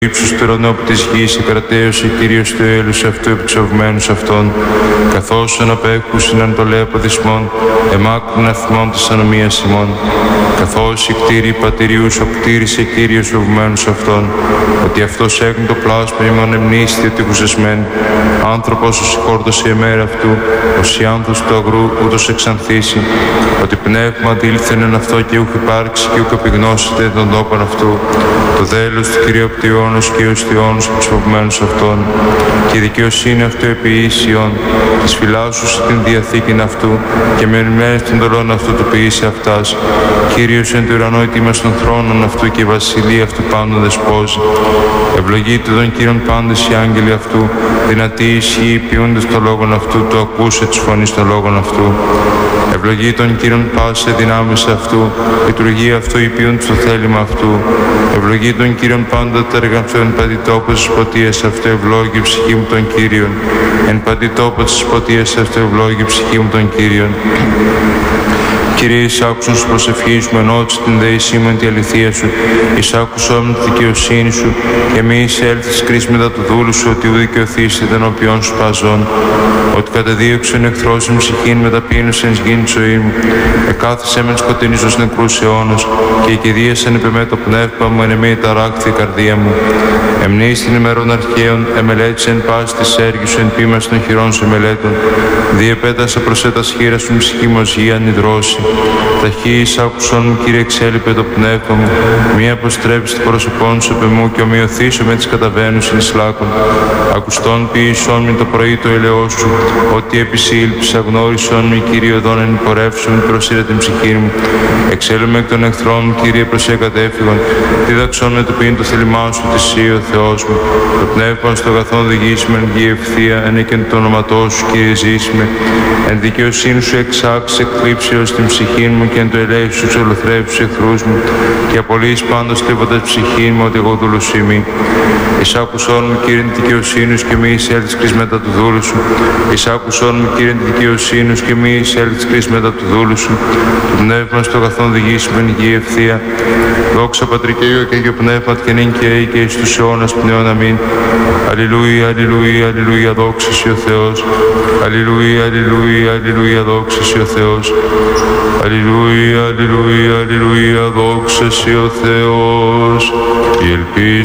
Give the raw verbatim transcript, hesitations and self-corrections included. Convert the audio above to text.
ύψος του ουρανού από της γης, εκρατέωσε Κύριος του έλους αυτού επιξοβμένους αυτών, καθώς ον απέχουσιν αν το λέει από δυσμών, εμάκρουν αθμών της ανομίας ημών. Καθώς οι κτήριοι πατηριούς οκτήρισε Κύριος οβμένους αυτών, ότι αυτός έκανε το πλάσμα ημών εμνίστη ότι γουζεσμέν, άνθρωπος ως συγχόρτωσε η μέρα αυτού, ως η άνθος του αγρού ούτως εξανθήσει, ότι πνεύμα αντήλθεν εν αυτό και ούχ υπάρξει και ούχ επιγνώσετε τον τόπον αυτού, το δέλος του Κυρίου από τη αιώνος και ως τη αιώνος εξοπμένους αυτών, και η δικαιοσύνη αυτού επί ίσιον, της φυλάσσους την διαθήκην αυτού, και με ενημένες των δωρών αυτού του ποιήσει αυτάς. Κύριος εν του ουρανό ετοίμας των θρόνων αυτού και η βασιλεία αυτού πάντων δεσπόζει. Ευλογείται τον Κύριον πάντες οι άγγελοι αυτού, δυνατοί ισχύοι ποιούντες το λόγον αυτού, το ακούσε της φωνής των λόγων αυτού. Ευλογεί τον Κύριον πάσε δυνάμεις αυτού, λειτουργία αυτού υπηούνται στο θέλημα αυτού. Ευλογεί τον Κύριον πάντα τα έργα αυτού, εν παντιτόπο της ποτίας αυτού, ευλόγη η ψυχή μου τον Κύριον. Εν παντιτόπο της ποτίας αυτού, ευλόγη η ψυχή μου τον Κύριον. Κύριε, εισάκουσον σου προσευχή σου, ενώτησε την δεήσή μου εν τη αληθεία σου, εισάκουσον με τη δικαιοσύνη σου, και μη εισέλθεις κρίς μετά του δούλου σου, ότι ου δικαιωθείς είτε ενώπιον σου παζών, ότι κατεδίωξεν εχθρός μου ψυχήν μεταπείνωσεν γήν ζωή μου, εκάθισε μεν σκοτεινής ως νεκρούς αιώνος, και εκηδίασεν επί με το πνεύμα μου, εν εμή ταράκθη η καρδία μου. Εμνείς την ημερών αρχαίων, εμελέτησεν πάση της έργης σου, εν ποίμας των χειρών σου εμελέτων, διεπέτασε προσέτας χείρα σου ψυχή μου ως γη ανιδρώση. Ταχύης άκουσον μου, Κύριε, εξέλιπε το πνεύμα μου, μη αποστρέψει το πρόσωπόν σου επ' μου, και ομοιωθήσω με τις καταβαίνουσιν εις λάκων. Ακουστών ποιήσον με το πρωί το ελαιός σου, ότι επισήλπισα γνώρισον με, Κύριε, οδόν εν πορεύσουν, προσήρε την ψυχή μου. Εξέλουμε εκ των εχθρών μου, Κύριε, προσέ κατέφυγον. Δίδαξον με το ποιήν το θέλημά σου, τη Συ, ο Θεός μου. Το πνεύμα στο αγαθόν οδηγήσουμε εν γη ευθεία, εν έκεν το όνοματό σου, Κύριε, ζήσιμε. Εν δικαιοσύνη σου εξάξει, εκκλήψεως την ψυχή μου, και εν το ελέη σου εξολοθρεύει τους εχθρούς μου, και απολύεις πάντως τρίβοντας ψυχή μου, ότι εγώ δούλος είμαι. Εισάκουσον μου, Κύριε, την δικαιοσύνη σου, και μη εισέλθεις κρίς μετά του δούλου σου. Εισάκουσον μου, Κύριε, την δικαιοσύνη σου, και μη εισέλθεις κρίς μετά του δούλου σου. Το πνεύμα στο αγαθόν οδηγήσουμε εν γη ευθεία. Δόξα Πατρί και Υιό και Αγίο Πνεύμα, και νυν και αεί και εις τους αιώνας πνεών. Αμήν. Αλληλούια, αλληλούια, αλληλούια, δόξα σοι ο Θεός. Αλληλούια, αλληλούια, αλληλούια, δόξα σοι ο Θεός. Αλληλούια, αλληλούια, αλληλούια, δόξα σοι ο Θεός. Η ελπίς